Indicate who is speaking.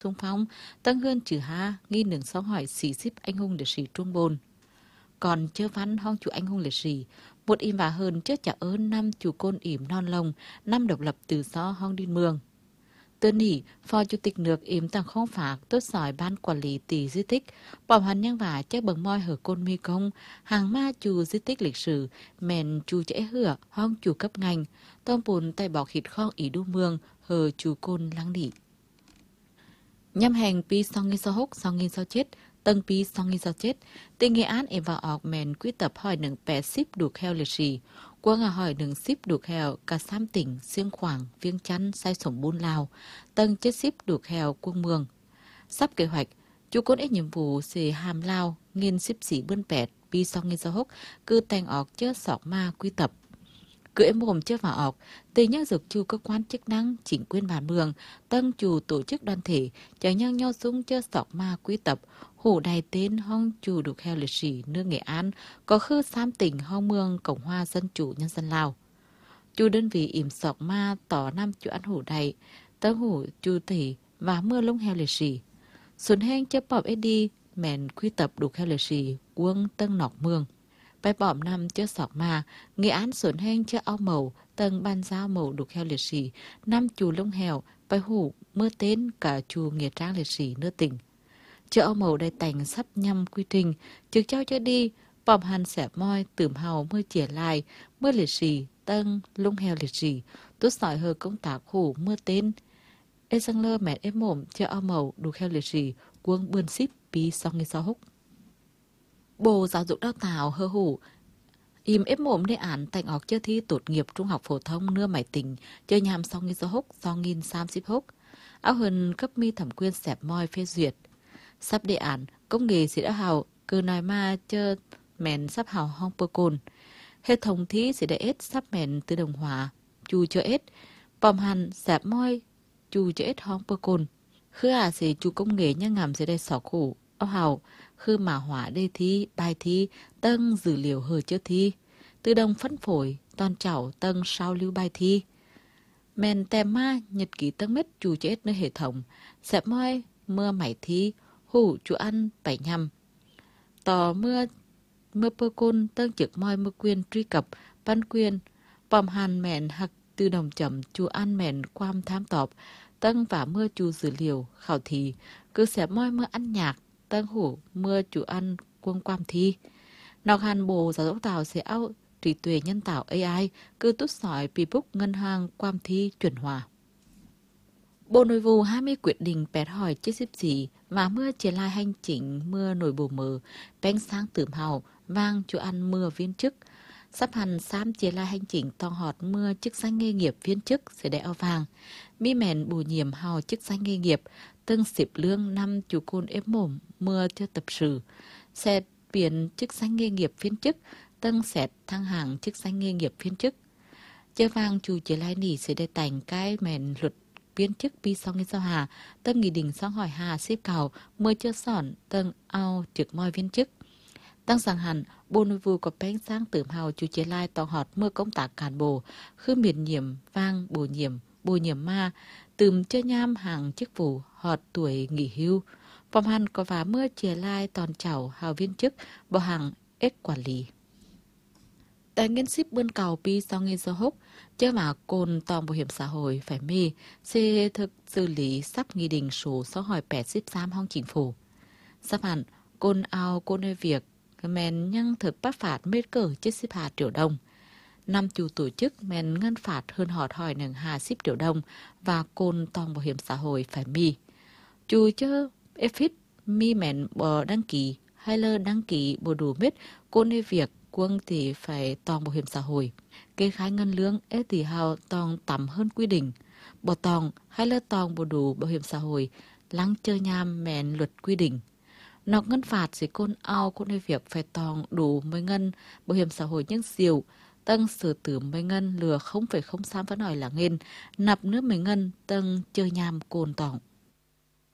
Speaker 1: xung phong, tăng hơn trừ ha, nghi nướng song hỏi sĩ xíp anh hùng liệt sĩ Trung Bồn. Còn chơ văn hong chủ anh hùng liệt sĩ, một im và hơn chớ trả ơn năm chủ côn ỉm non lông, năm độc lập tự do hong điên mương. Tư nỉ, Phó Chủ tịch nước ỉm tăng không phạt tốt sỏi ban quản lý tỷ di tích, bảo hắn nhân và chắc bằng môi hở côn mi công, hàng ma chủ di tích lịch sử, mèn chủ trễ hửa, hong chủ cấp ngành, tôm bùn tay bọc hịt kho ý đu mương, hờ chủ côn lăng đỉ. Nhâm hành pi song nghi sao hốc song nghi sao chết, tân pi song nghi sao chết, tình nghệ án em vào ọc mèn quy tập hỏi nâng bè ship đủ kheo liệt sĩ, quân hỏi nâng ship đủ kheo cả sam tỉnh, siêng khoảng, viêng chăn, sai sổng buôn lào, tân chết ship đủ kheo quân mường. Sắp kế hoạch, chú côn ít nhiệm vụ xề hàm lao, nghiên ship sĩ bươn bẹt, pi song nghi sao hốc, cư tành ọc chớ sọc ma quy tập. Cứ em mồm chưa vào ọc, tùy nhắc dược chu cơ quan chức năng, chính quyền bản mường, tân chủ tổ chức đoàn thể, chẳng nhang nhau súng chơ sọc ma quý tập, hủ đài tên hong chủ đục heo liệt sĩ nước Nghệ An, có khư sam tỉnh hong mương Cộng hòa Dân chủ Nhân dân Lào. Chu đơn vị ỉm sọc ma tỏ năm chủ ăn hủ đài, tân hủ chu tỷ và mưa lông heo liệt sĩ. Xuân heng chấp bọp đi, mẹn quý tập đục heo liệt sĩ, quân tân nọc mương. Bài bỏm năm chớ sọc ma, Nghệ Án xuân heng chớ ao màu, tầng ban giao màu đục heo liệt sĩ, năm chù lông heo, bài hủ, mưa tên cả chù nghĩa trang liệt sĩ nước tỉnh. Chớ ao màu đầy tành sắp nhằm quy trình, trực trao chớ đi, bỏm hàn xẹp môi, tửm hào mưa chỉa lại, mưa liệt sĩ, tầng lông heo liệt sĩ, tốt sỏi hờ công tác hủ mưa tên. Ê sang lơ mẹ ép mồm chớ ao màu đục heo liệt sĩ, quân bươn ship pi song nghi sao húc. Bộ Giáo dục Đào tạo hơ hủ im ép mồm đề án thành ọc chơi thi tốt nghiệp trung học phổ thông nưa mải tỉnh chơi nhằm song nghìn do húc song nghìn sam ship húc áo hần cấp mi thẩm quyền xẹp môi phê duyệt sắp đề án công nghệ sẽ đã hào cứ nói ma chơi mẹn sắp hào hong pơ cồn hệ thống thí sẽ đã ết sắp mẹn tự động hóa chu cho ết bòm hàn xẹp môi chu cho ết hong pơ cồn khứ sẽ chu công nghệ nhang ngầm sẽ đây sỏ khủ áo hào khư mà hỏa đề thi, bài thi, tân dữ liệu hờ chớ thi, tự động phân phối, toàn chảo tân sao lưu bài thi. Mèn tèm ma, nhật ký tân mết chủ chết nơi hệ thống, xẹp môi, mưa mảy thi, hủ chủ ăn, bảy nhằm. Tò mưa bơ côn tân trực môi mưa quyền truy cập, ban quyền, bòm hàn mẹn hạc tự động chấm chủ ăn mẹn quam tham tọp, tân và mưa chủ dữ liệu, khảo thí, cứ xẹp môi mưa ăn nhạc, tân hủ mưa chủ ăn quân quam thi. Nọc hàn Bộ Giáo dục Tạo sẽ ao trí tuệ nhân tạo AI cứ tút sỏi bị búc ngân hàng quam thi chuẩn hòa. Bộ Nội vụ 20 quyết định bẹt hỏi chiếc xếp gì và mưa triển lai hành chính mưa nổi bổ mờ, bánh sáng tửm hào, vang chủ ăn mưa viên chức. Sắp hẳn xám triển lai hành chính tòng họt mưa chức danh nghề nghiệp viên chức sẽ đẻ ao vàng. Mi mèn bổ nhiệm hào chức danh nghề nghiệp, từng xịp lương năm chủ côn ép mồm mưa cho tập sự. Sẽ biến chức danh nghề nghiệp viên chức, tân xét thăng hạng chức danh nghề nghiệp viên chức. Chơi vàng chủ chế lai nỉ sẽ đề tành cái mẹn luật viên chức pi song nghi sao hà, tân nghị định song hỏi hà xếp cào, mưa chưa sỏn, tân ao trực môi viên chức. Tăng rằng hẳn, Bộ Nội vụ có bánh sáng tửm hào chủ chế lai tòng họt mưa công tác cán bộ, khư miền nhiệm, vang, bổ nhiệm ma, tùm chơi nham hàng chức vụ, họt tuổi nghỉ hưu. Vòng hẳn có vá mưa chế lai toàn chảo hào viên chức, bỏ hàng ếch quản lý. Tại nghiên ship bươn cầu pi sau nghiên do húc, chơi mà côn toàn bảo hiểm xã hội phải mê, sẽ thực xử lý sắp nghị định số số hỏi 8 ship giam hong chính phủ. Sắp hẳn, côn ao côn nơi việc, mẹn nhăng thực bắt phạt mết cờ chiếc ship hà triệu đồng. Năm chủ tổ chức mẹn ngân phạt hơn họt hỏi nâng hà ship triệu đồng và côn toàn bảo hiểm xã hội phải mê. Chủ chơ FIT mi mẹn bò đăng ký hay lơ đăng ký bổ đủ mết côn nơi việc quân thì phải toàn bảo hiểm xã hội. Kê khai ngân lương ế tỷ hào toàn tầm hơn quy định. Bỏ toàn hay lơ toàn bổ đủ bảo hiểm xã hội lắng chơi nham mẹn luật quy định. Nọc ngân phạt sẽ côn ao côn nơi việc phải toàn đủ mới ngân bảo hiểm xã hội những siêu tăng sử tử mới ngân lừa 0,03 vẫn hỏi là ngên nạp nước mới ngân tăng chơi nham côn toàn.